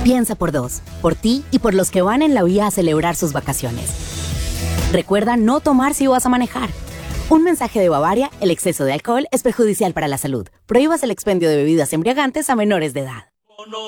Piensa por dos, por ti y por los que van en la vía a celebrar sus vacaciones. Recuerda no tomar si vas a manejar. Un mensaje de Bavaria: el exceso de alcohol es perjudicial para la salud. Prohíbas el expendio de bebidas embriagantes a menores de edad.